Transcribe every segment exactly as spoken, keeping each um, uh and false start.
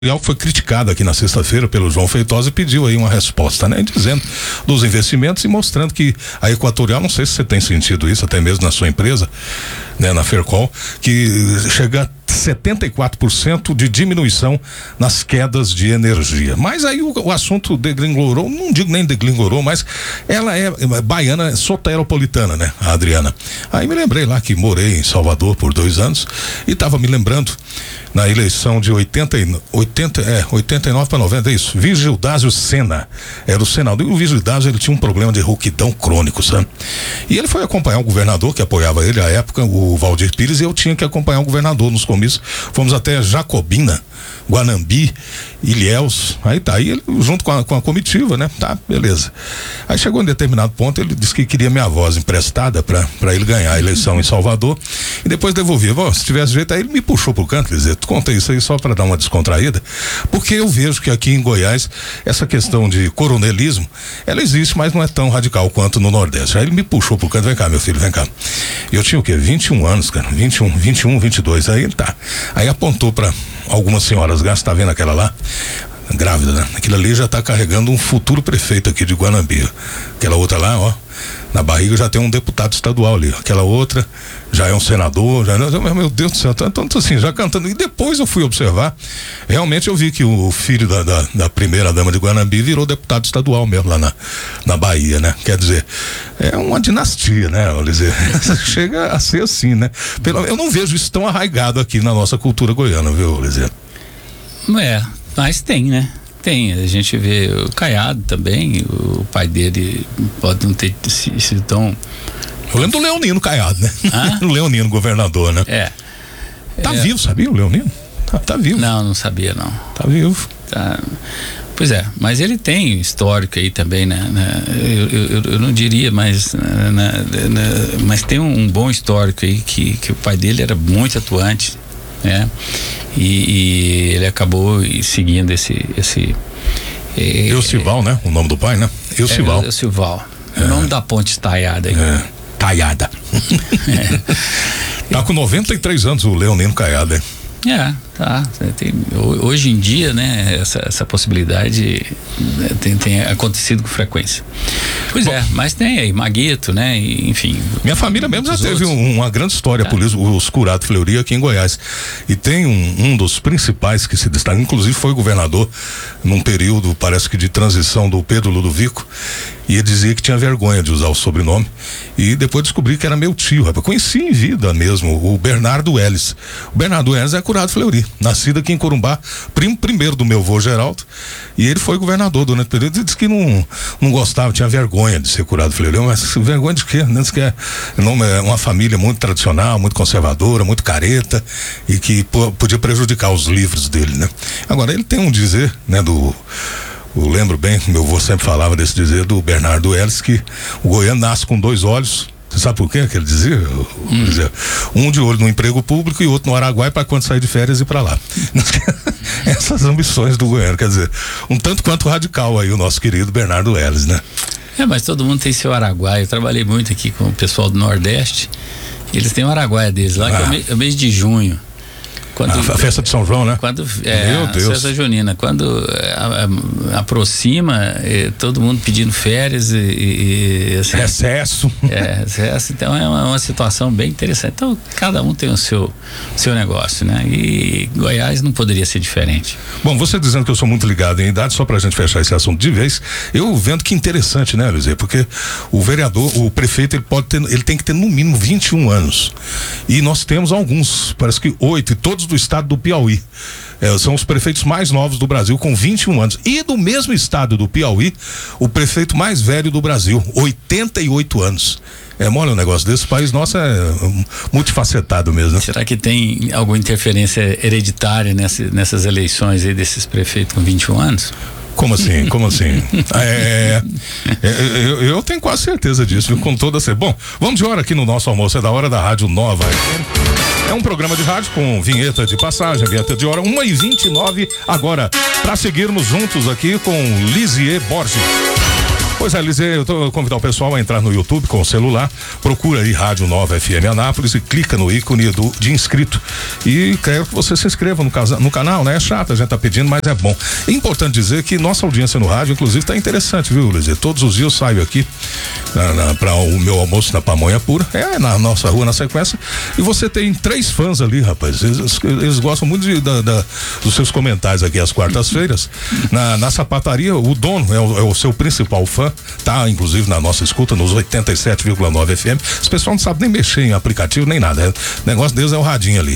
que foi criticado aqui na sexta-feira pelo João Feitosa e pediu aí uma resposta, né? Dizendo dos investimentos e mostrando que a Equatorial, não sei se você tem sentido isso até mesmo na sua empresa, né? Na Fercol, que chega a setenta e quatro por cento de diminuição nas quedas de energia. Mas aí o, o assunto degringolou, não digo nem degringolou, mas ela é baiana, soteropolitana, né? A Adriana. Aí me lembrei lá que morei em Salvador por dois anos e estava me lembrando na eleição de oitenta, oitenta, é, oitenta e nove para noventa, é isso. Vigildásio Sena era o senador, e o Vigildásio, ele tinha um problema de rouquidão crônico, sabe? E ele foi acompanhar o governador que apoiava ele à época, o Valdir Pires, e eu tinha que acompanhar o governador nos comícios. Fomos até Jacobina, Guanambi, Ilhéus, aí tá, aí ele junto com a, com a comitiva, né? Tá, beleza. Aí chegou em determinado ponto, ele disse que queria minha voz emprestada pra, pra ele ganhar a eleição em Salvador, e depois devolvia. Bom, se tivesse jeito, aí ele me puxou pro canto, quer dizer, conta isso aí só para dar uma descontraída, porque eu vejo que aqui em Goiás essa questão de coronelismo, ela existe, mas não é tão radical quanto no Nordeste. Aí ele me puxou pro canto, vem cá, meu filho, vem cá. Eu tinha o quê? vinte e um anos, cara, vinte e um, vinte e um, vinte e dois, aí ele tá. Aí apontou para algumas senhoras, gasta, tá vendo aquela lá? Grávida, né? Aquilo ali já tá carregando um futuro prefeito aqui de Guanambi. Aquela outra lá, ó, na barriga já tem um deputado estadual ali. Aquela outra já é um senador, já, meu Deus do céu, tanto assim, já cantando. E depois eu fui observar, realmente eu vi que o filho da, da, da primeira dama de Guanambi virou deputado estadual mesmo lá na, na Bahia, né? Quer dizer, é uma dinastia, né, Olizier? Chega a ser assim, né? Pelo, eu não vejo isso tão arraigado aqui na nossa cultura goiana, viu, Olizier? É, mas tem, né? Tem, a gente vê o Caiado também, o pai dele pode não ter sido tão... Eu lembro do Leonino Caiado, né? Ah? O Leonino, governador, né? É. Tá é. vivo, sabia o Leonino? Tá, tá vivo. Não, não sabia, não. Tá vivo. Tá. Pois é, mas ele tem histórico aí também, né? Eu, eu, eu não diria, mas, né, né, mas tem um bom histórico aí que, que o pai dele era muito atuante, né? E, e ele acabou seguindo esse esse é, Eucival, né? O nome do pai, né? Eucival. É, Eucival. É. O nome da ponte Taiada aí. É. Caiada. É. Tá com noventa e três anos o Leonino Caiada. É, tá. Tem, hoje em dia, né, essa, essa possibilidade tem, tem acontecido com frequência. Pois Bom, é, mas tem aí, Maguito, né, e, enfim. Minha família mesmo já teve um, uma grande história, tá. Por isso, os Curados Fleury aqui em Goiás. E tem um, um dos principais que se destaca, inclusive foi governador num período, parece que de transição do Pedro Ludovico, e ele dizia que tinha vergonha de usar o sobrenome, e depois descobri que era meu tio, rapaz. Conheci em vida mesmo o Bernardo Ellis. O Bernardo Ellis é Curado Fleury, nascido aqui em Corumbá, primo primeiro do meu avô Geraldo, e ele foi governador durante o período. Ele disse que não, não gostava, tinha vergonha de ser Curado Fleury. Mas vergonha de quê? Não, que é uma família muito tradicional, muito conservadora, muito careta, e que p- podia prejudicar os livros dele, né? Agora, ele tem um dizer, né, do... Eu lembro bem, meu avô sempre falava desse dizer do Bernardo Ellis, que o goiano nasce com dois olhos. Você sabe por quê que ele dizia? Hum. dizia? Um de olho no emprego público e outro no Araguaia, para quando sair de férias ir para lá. Essas ambições do goiano, quer dizer, um tanto quanto radical aí o nosso querido Bernardo Ellis, né? É, mas todo mundo tem seu Araguaia. Eu trabalhei muito aqui com o pessoal do Nordeste. Eles têm o Araguaia deles lá, ah. que é o mês, é o mês de junho. Quando, a, a festa de São João, né? Quando, é, Meu Deus. A festa junina. Quando a, a, aproxima, é, todo mundo pedindo férias e, e assim, recesso. É, recesso. Então é uma, uma situação bem interessante. Então cada um tem o seu, seu negócio, né? E Goiás não poderia ser diferente. Bom, você dizendo que eu sou muito ligado em idade, só pra gente fechar esse assunto de vez, eu vendo que interessante, né, Luizê? Porque o vereador, o prefeito, ele pode ter, ele tem que ter no mínimo vinte e um anos. E nós temos alguns, parece que oito, e todos do estado do Piauí. É, são os prefeitos mais novos do Brasil, com vinte e um anos. E do mesmo estado do Piauí, o prefeito mais velho do Brasil, oitenta e oito anos. É mole um negócio desse, o país nosso é multifacetado mesmo, né? Será que tem alguma interferência hereditária nessa, nessas eleições aí desses prefeitos com vinte e um anos? Como assim? Como assim? É, é, eu, eu tenho quase certeza disso, viu? Com toda certeza. Bom, vamos de hora aqui no nosso almoço, é da hora da Rádio Nova. É um programa de rádio com vinheta de passagem, vinheta de hora, uma e vinte e nove agora, para seguirmos juntos aqui com Lisier Borges. Pois é, Lizê, eu tô convidar o pessoal a entrar no YouTube com o celular, procura aí Rádio Nova F M Anápolis e clica no ícone do, de inscrito. E quero que você se inscreva no, casa, no canal, né? É chato, a gente tá pedindo, mas é bom. É importante dizer que nossa audiência no rádio, inclusive, tá interessante, viu, Lizê? Todos os dias eu saio aqui para o meu almoço na Pamonha Pura, é na nossa rua, na sequência, e você tem três fãs ali, rapaz. Eles, eles gostam muito de, da, da, dos seus comentários aqui às quartas-feiras. Na, na sapataria, o dono é o, é o seu principal fã, tá inclusive na nossa escuta, nos oitenta e sete vírgula nove F M. Os pessoal não sabe nem mexer em aplicativo, nem nada. É, o negócio deles é o radinho ali.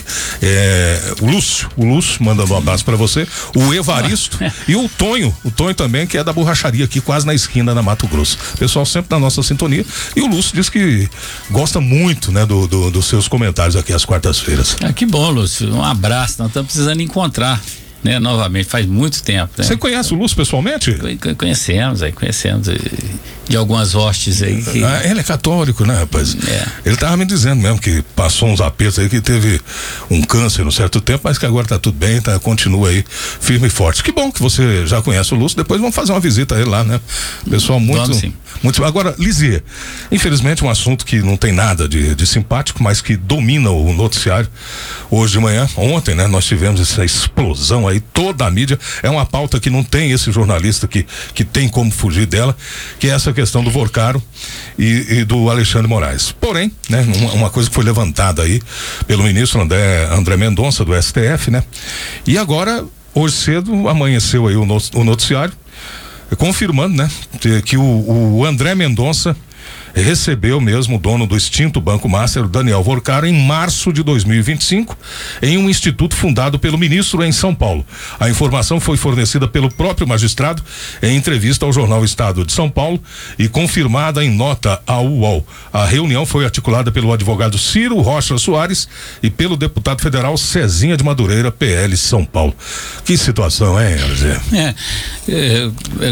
É, o Lúcio, o Lúcio, mandando um abraço pra você. O Evaristo e o Tonho, o Tonho também, que é da borracharia aqui, quase na esquina da Mato Grosso. Pessoal sempre na nossa sintonia. E o Lúcio diz que gosta muito, né, do, do, dos seus comentários aqui às quartas-feiras. Ah, que bom, Lúcio. Um abraço. Nós estamos precisando encontrar, né, novamente, faz muito tempo, né? Você conhece o Lúcio pessoalmente? Conhecemos, aí, conhecemos de algumas hostes aí que... Ah, ele é católico, né, rapaz? É. Ele tava me dizendo mesmo que passou uns apertos aí, que teve um câncer um certo tempo, mas que agora tá tudo bem, tá, continua aí firme e forte. Que bom que você já conhece o Lúcio, depois vamos fazer uma visita a ele lá, né? Pessoal muito... Vamos, sim. Muito, agora, Lizia, infelizmente um assunto que não tem nada de, de simpático, mas que domina o noticiário. Hoje de manhã, ontem, né, nós tivemos essa explosão aí, toda a mídia, é uma pauta que não tem esse jornalista que, que tem como fugir dela, que é essa questão do Vorcaro e, e do Alexandre Moraes. Porém, né, uma, uma coisa que foi levantada aí pelo ministro André, André Mendonça do S T F, né? E agora, hoje cedo, amanheceu aí o, no, o noticiário, confirmando, né, que o, o André Mendonça recebeu mesmo o dono do extinto Banco Master, o Daniel Vorcaro, em março de dois mil e vinte e cinco, em um instituto fundado pelo ministro em São Paulo. A informação foi fornecida pelo próprio magistrado em entrevista ao jornal Estado de São Paulo e confirmada em nota ao U O L. A reunião foi articulada pelo advogado Ciro Rocha Soares e pelo deputado federal Cezinha de Madureira, P L São Paulo. Que situação, hein, Zé? É, é,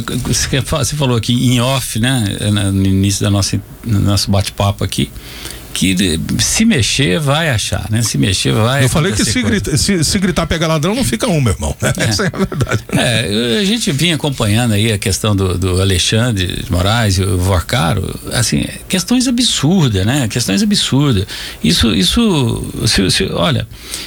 é, você falou aqui em off, né, no início da nossa no nosso bate-papo aqui, que se mexer vai achar, né? Se mexer vai... Eu falei que se, grita, se, se gritar pega ladrão não fica um, meu irmão. É. Essa é a verdade. É, a gente vinha acompanhando aí a questão do, do Alexandre de Moraes e o Vorcaro, assim, questões absurdas, né? Questões absurdas. Isso, isso, se, se, olha,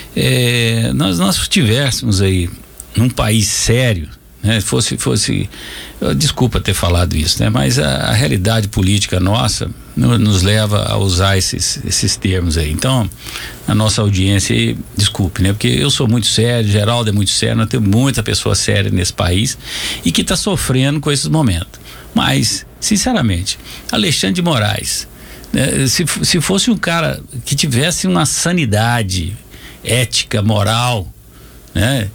é, nós, nós tivéssemos aí num país sério, né, fosse, fosse, desculpa ter falado isso, né? Mas a, a realidade política nossa no, nos leva a usar esses, esses termos aí. Então, a nossa audiência, desculpe, né? Porque eu sou muito sério, Geraldo é muito sério, nós temos muita pessoa séria nesse país e que está sofrendo com esses momentos. Mas, sinceramente, Alexandre de Moraes, né, se, se fosse um cara que tivesse uma sanidade ética, moral, né?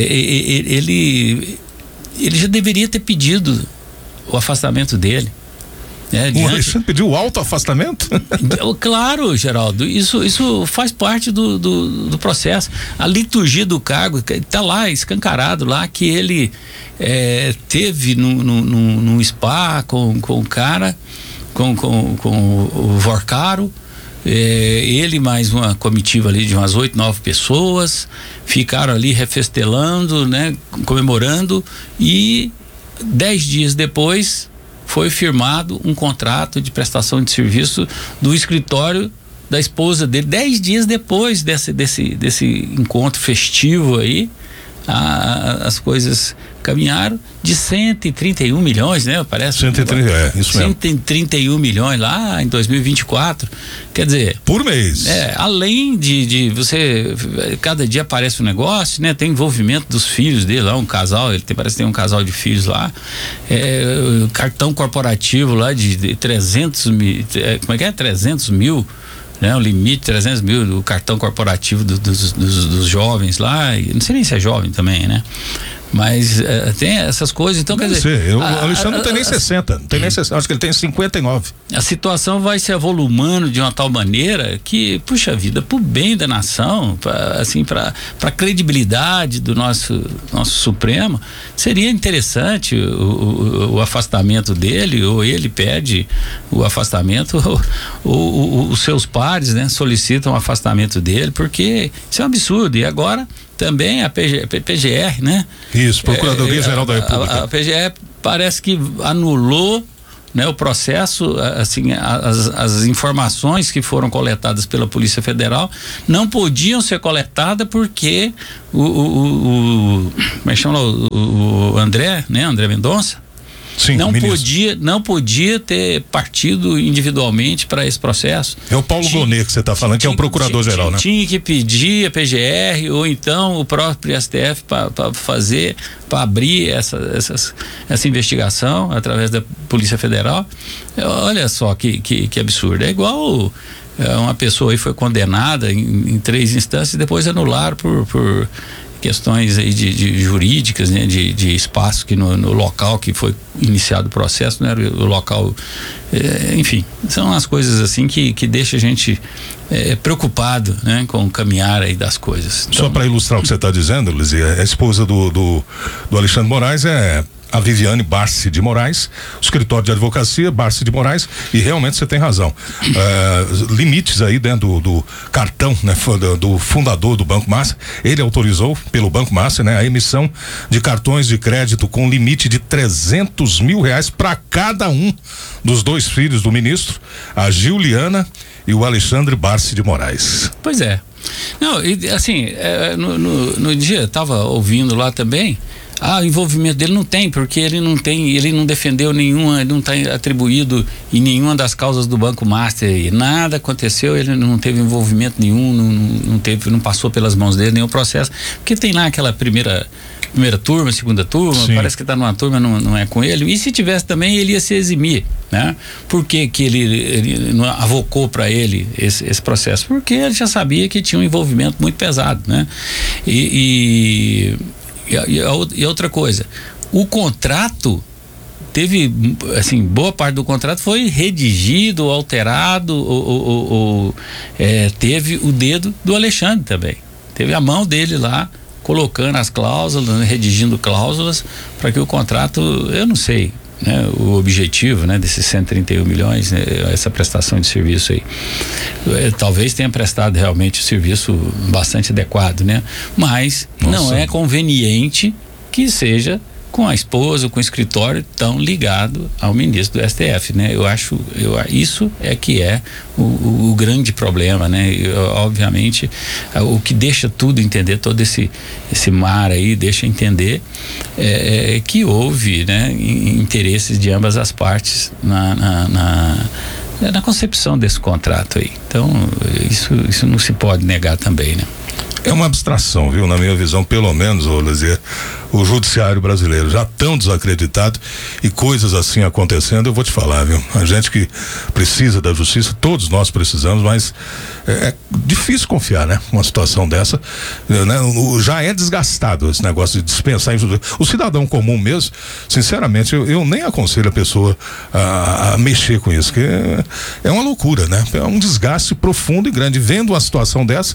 Ele ele já deveria ter pedido o afastamento dele. Né? O Alexandre pediu o autoafastamento? Claro, Geraldo, isso, isso faz parte do, do, do processo. A liturgia do cargo está lá, escancarado lá, que ele é, teve num, num, num spa com, com o cara, com, com, com o Vorcaro. É, ele mais uma comitiva ali de umas oito, nove pessoas ficaram ali refestelando, né, comemorando, e dez dias depois foi firmado um contrato de prestação de serviço do escritório da esposa dele. Dez dias depois desse, desse, desse encontro festivo aí, a, as coisas caminharam de cento e trinta e um milhões, né? Parece. cento e trinta, é, isso mesmo. cento e trinta e um milhões lá em dois mil e vinte e quatro. Quer dizer. Por mês. É, além de, de você. Cada dia aparece um negócio, né? Tem envolvimento dos filhos dele lá, um casal, ele tem, parece que tem um casal de filhos lá. É, cartão corporativo lá de, de trezentos mil. É, como é que é? trezentos mil. Né, o limite trezentos mil do cartão corporativo do, dos, dos, dos jovens lá, não sei nem se é jovem também, né? Mas uh, tem essas coisas, então Deve quer dizer. Ser. Eu, a, o Alexandre a, não tem nem a, sessenta, não tem nem sessenta, acho que ele tem cinquenta e nove. A situação vai se avolumando de uma tal maneira que, puxa vida, pro bem da nação, pra, assim, para para credibilidade do nosso nosso Supremo, seria interessante o, o, o afastamento dele, ou ele pede o afastamento, ou, ou os seus pares, né, solicitam o afastamento dele, porque isso é um absurdo. E agora também a P G, P G R, né? Isso, Procuradoria-Geral é, da República. A, a P G R parece que anulou né, o processo, assim, as, as informações que foram coletadas pela Polícia Federal não podiam ser coletadas porque o, o, o, como é que chama, o, o André, né, André Mendonça, Sim, não ministro. podia, não podia ter partido individualmente para esse processo. É o Paulo tinha, Gonet que você está falando, que é o procurador-geral, né? Tinha que pedir a P G R ou então o próprio S T F para fazer, para abrir essa, essas, essa investigação através da Polícia Federal. Olha só que, que, que absurdo. É igual uma pessoa aí foi condenada em, em três instâncias e depois anularam por, por questões aí de, de jurídicas, né, de, de espaço que no, no local que foi iniciado o processo, não era o local, é, enfim, são as coisas assim que, que deixa a gente é, preocupado, né, com o caminhar aí das coisas. Então, só para ilustrar o que você está dizendo, Lizia, a esposa do, do, do Alexandre Moraes é a Viviane Barsi de Moraes, o escritório de advocacia Barsi de Moraes, e realmente você tem razão. Uh, limites aí dentro do, do cartão, né, do, do fundador do Banco Master, ele autorizou pelo Banco Master, né, a emissão de cartões de crédito com limite de trezentos mil reais para cada um dos dois filhos do ministro, a Giuliana e o Alexandre Barsi de Moraes. Pois é. Não, e assim, é, no, no, no dia, estava ouvindo lá também. Ah, o envolvimento dele não tem, porque ele não tem, ele não defendeu nenhuma, ele não está atribuído em nenhuma das causas do Banco Master e nada aconteceu, ele não teve envolvimento nenhum, não, não teve, não passou pelas mãos dele nenhum processo, porque tem lá aquela primeira primeira turma, segunda turma, Sim. parece que está numa turma, não, não é com ele, e se tivesse também ele ia se eximir, né? Por que que ele, ele não avocou para ele esse, esse processo? Porque ele já sabia que tinha um envolvimento muito pesado, né? e, e E a, e a outra coisa, o contrato teve, assim, boa parte do contrato foi redigido, alterado, ou, ou, ou é, teve o dedo do Alexandre também, teve a mão dele lá, colocando as cláusulas, redigindo cláusulas para que o contrato, eu não sei, né, o objetivo, né, desses cento e trinta e um milhões, né, essa prestação de serviço aí, é, talvez tenha prestado realmente o serviço bastante adequado, né, mas Nossa. não é conveniente que seja com a esposa, com o escritório tão ligado ao ministro do S T F, né? Eu acho, eu, isso é que é o, o, o grande problema, né? Eu, obviamente, o que deixa tudo entender, todo esse, esse mar aí, deixa entender é, é que houve, né, interesses de ambas as partes na, na, na na concepção desse contrato aí. Então, isso, isso não se pode negar também, né? É uma abstração, viu? Na minha visão, pelo menos, ô Lizia, o judiciário brasileiro já tão desacreditado e coisas assim acontecendo, eu vou te falar, viu? A gente que precisa da justiça, todos nós precisamos, mas é, é difícil confiar, né? Uma situação dessa, né? O, já é desgastado esse negócio de dispensar em justiça. O cidadão comum mesmo, sinceramente, eu, eu nem aconselho a pessoa a, a mexer com isso, que é, é uma loucura, né? É um desgaste profundo e grande. Vendo uma situação dessa,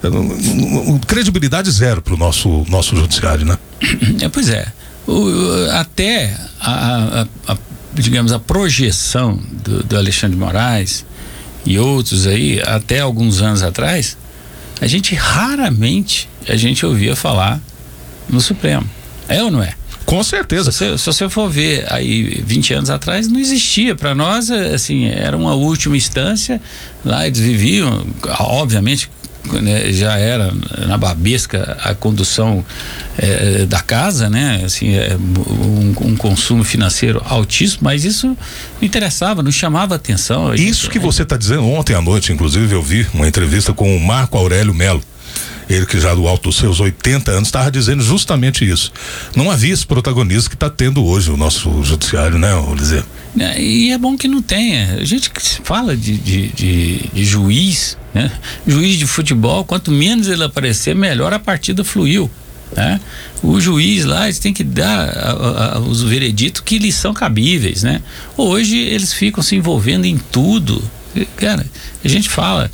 credibilidade zero pro nosso, nosso judiciário, né? É, pois é. O, até a, a, a, digamos, a projeção do, do Alexandre de Moraes e outros aí, até alguns anos atrás, a gente raramente a gente ouvia falar no Supremo. É ou não é? Com certeza. Se você, se você for ver aí vinte anos atrás, não existia. Para nós, assim, era uma última instância. Lá eles viviam, obviamente, né, já era na babesca a condução é, da casa, né? Assim, é, um, um consumo financeiro altíssimo, mas isso não interessava, não chamava atenção. Isso que você está dizendo, ontem à noite, inclusive, eu vi uma entrevista com o Marco Aurélio Melo. Ele que já do alto dos seus oitenta anos estava dizendo justamente isso. Não havia esse protagonismo que está tendo hoje o nosso judiciário, né, vou dizer. É, e é bom que não tenha. A gente que fala de, de, de, de juiz, né? Juiz de futebol, quanto menos ele aparecer, melhor a partida fluiu, né? O juiz lá, eles têm que dar a, a, a, os vereditos que lhes são cabíveis, né? Hoje eles ficam se envolvendo em tudo. Cara, a gente fala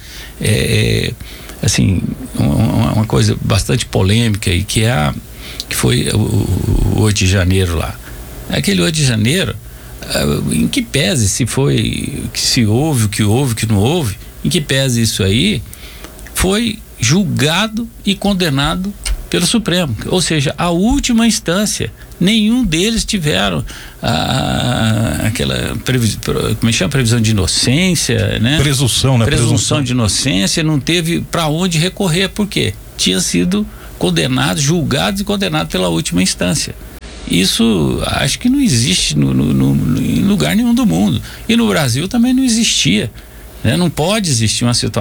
é, assim, uma, uma coisa bastante polêmica e que é a, que foi o, o oito de janeiro lá. Aquele oito de janeiro, em que pese se foi, que se houve, o que houve, o que não houve, em que pese isso aí, foi julgado e condenado pelo Supremo, ou seja, a última instância. Nenhum deles tiveram a, aquela previsão, como é que chama? Previsão de inocência, né? Presunção, né? Presunção, Presunção de inocência, não teve para onde recorrer, por quê? Tinha sido condenado, julgado e condenado pela última instância. Isso acho que não existe no, no, no, em lugar nenhum do mundo. E no Brasil também não existia, né? Não pode existir uma situação